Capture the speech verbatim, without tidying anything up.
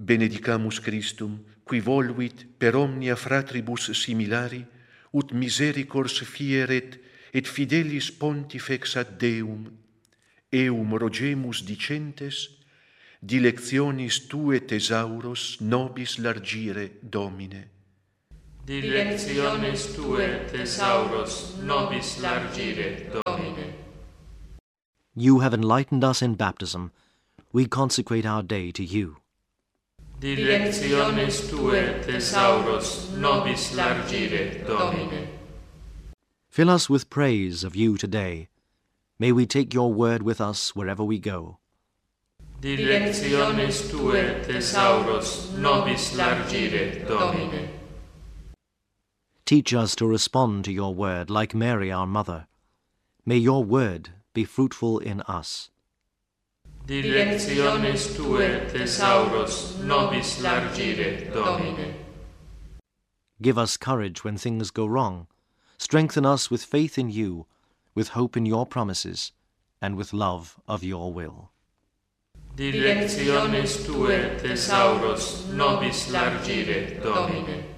benedicamus Christum, qui voluit per omnia fratribus similari, ut misericors fieret et fidelis pontifex ad Deum, eum rogemus dicentes, dilectionis tue thesauros nobis largire, Domine. Dilectionis tue thesauros nobis largire, Domine. You have enlightened us in baptism. We consecrate our day to you. Dilectionis tue thesauros nobis largire, Domine. Fill us with praise of you today. May we take your word with us wherever we go. Dilectionis tue thesauros nobis largire, Domine. Teach us to respond to your word like Mary our mother. May your word be fruitful in us. Dilectionis tue thesauros nobis largire, Domine. Give us courage when things go wrong. Strengthen us with faith in you, with hope in your promises, and with love of your will. Dilectionis tue thesauros nobis largire, Domine.